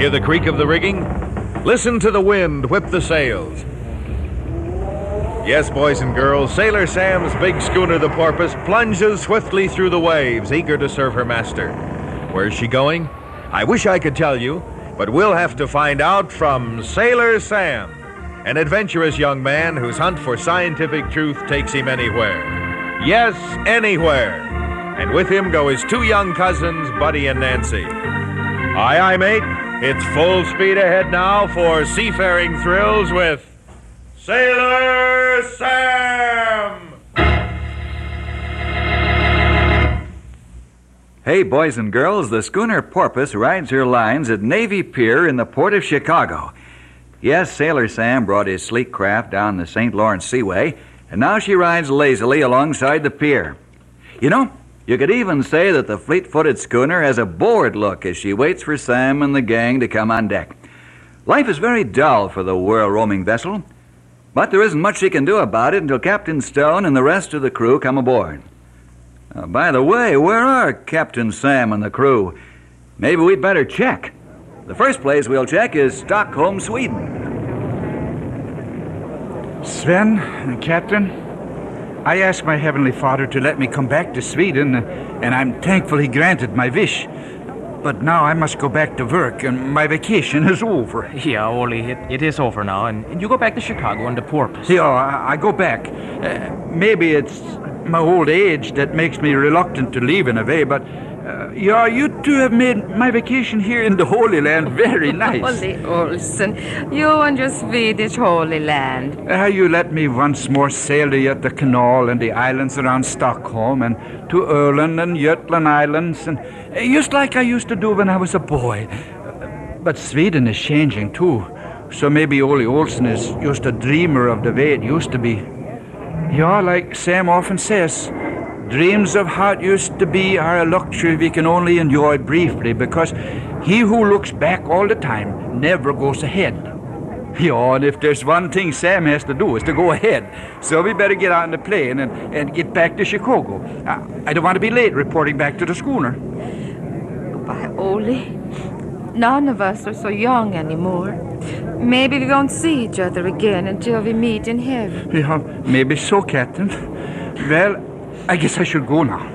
Hear the creak of the rigging? Listen to the wind whip the sails. Yes, boys and girls, Sailor Sam's big schooner, the Porpoise, plunges swiftly through the waves, eager to serve her master. Where's she going? I wish I could tell you, but we'll have to find out from Sailor Sam, an adventurous young man whose hunt for scientific truth takes him anywhere. Yes, anywhere. And with him go his two young cousins, Buddy and Nancy. Aye, aye, mate. It's full speed ahead now for seafaring thrills with Sailor Sam! Hey, boys and girls, the schooner Porpoise rides her lines at Navy Pier in the port of Chicago. Yes, Sailor Sam brought his sleek craft down the St. Lawrence Seaway, and now she rides lazily alongside the pier. You know, you could even say that the fleet-footed schooner has a bored look as she waits for Sam and the gang to come on deck. Life is very dull for the world-roaming vessel, but there isn't much she can do about it until Captain Stone and the rest of the crew come aboard. By the way, where are Captain Sam and the crew? Maybe we'd better check. The first place we'll check is Stockholm, Sweden. Sven, Captain, I asked my Heavenly Father to let me come back to Sweden, and I'm thankful he granted my wish. But now I must go back to work, and my vacation is over. Yeah, Ollie, it is over now, and you go back to Chicago on the Porpoise. Yeah, I go back. Maybe it's my old age that makes me reluctant to leave in a way, but you two have made my vacation here in the Holy Land very nice. Ollie Olsen, you and your Swedish Holy Land. You let me once more sail the canal and the islands around Stockholm and to Öland and Jutland Islands, and just like I used to do when I was a boy. But Sweden is changing too, so maybe Ollie Olsen is just a dreamer of the way it used to be. Yeah, like Sam often says, dreams of how it used to be are a luxury we can only enjoy briefly, because he who looks back all the time never goes ahead. Yeah, and if there's one thing Sam has to do is to go ahead. So we better get out in the plane and get back to Chicago. I don't want to be late reporting back to the schooner. Goodbye, Ollie. None of us are so young anymore. Maybe we won't see each other again until we meet in heaven. Yeah, maybe so, Captain. Well, I guess I should go now.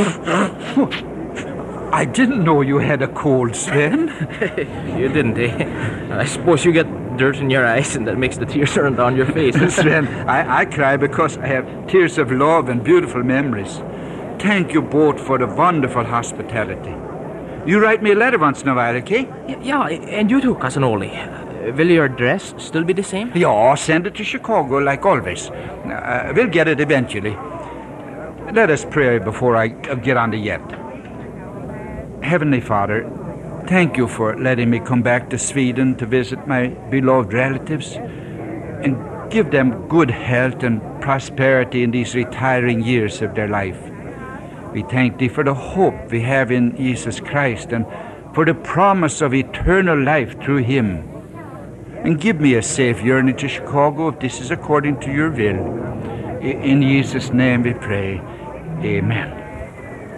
I didn't know you had a cold, Sven. You didn't, eh? I suppose you get dirt in your eyes and that makes the tears run down your face. Sven, I cry because I have tears of love and beautiful memories. Thank you both for the wonderful hospitality. You write me a letter once in a while, okay? Yeah, and you too, Cousin Ollie. Will your address still be the same? Yeah, send it to Chicago like always. We'll get it eventually. Let us pray before I get on the yacht. Heavenly Father, thank you for letting me come back to Sweden to visit my beloved relatives and give them good health and prosperity in these retiring years of their life. We thank Thee for the hope we have in Jesus Christ and for the promise of eternal life through Him. And give me a safe journey to Chicago if this is according to Your will. In Jesus' name we pray. Amen.